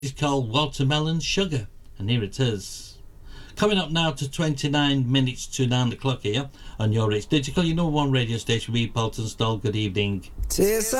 It's called Watermelon Sugar, and here it is. Coming up now to 29 minutes to 9 o'clock here on your It's Digital, your number one radio station, Paulton Stall. Good evening.